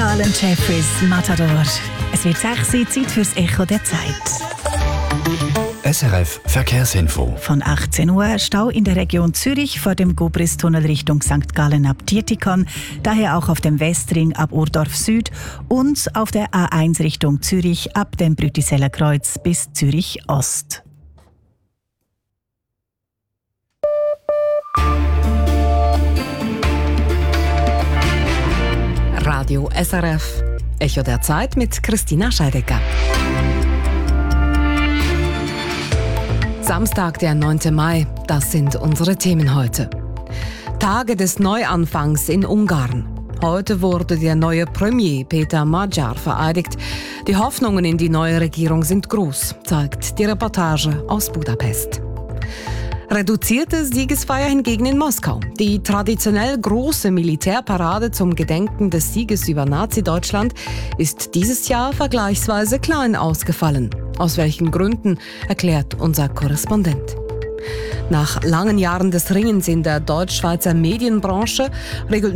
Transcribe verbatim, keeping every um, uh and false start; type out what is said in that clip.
Alan Jeffries, Matador. Es wird sechs Uhr, Zeit fürs Echo der Zeit. S R F Verkehrsinfo. Von achtzehn Uhr Stau in der Region Zürich vor dem Gobris-Tunnel Richtung Sankt Gallen ab Dietikon, daher auch auf dem Westring ab Urdorf Süd und auf der A eins Richtung Zürich ab dem Brütiseller Kreuz bis Zürich Ost. Radio S R F, Echo der Zeit mit Christina Scheidecker. Samstag, der neunte Mai, das sind unsere Themen heute. Tage des Neuanfangs in Ungarn. Heute wurde der neue Premier Peter Magyar vereidigt. Die Hoffnungen in die neue Regierung sind groß, zeigt die Reportage aus Budapest. Reduzierte Siegesfeier hingegen in Moskau. Die traditionell große Militärparade zum Gedenken des Sieges über Nazi-Deutschland ist dieses Jahr vergleichsweise klein ausgefallen. Aus welchen Gründen, erklärt unser Korrespondent. Nach langen Jahren des Ringens in der deutsch-schweizer Medienbranche regelt